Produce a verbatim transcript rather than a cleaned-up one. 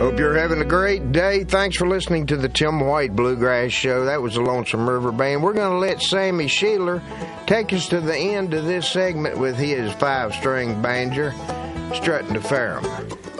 Hope you're having a great day. Thanks for listening to the Tim White Bluegrass Show. That was the Lonesome River Band. We're going to let Sammy Sheeler take us to the end of this segment with his five-string banjo, Strutting to Fairham.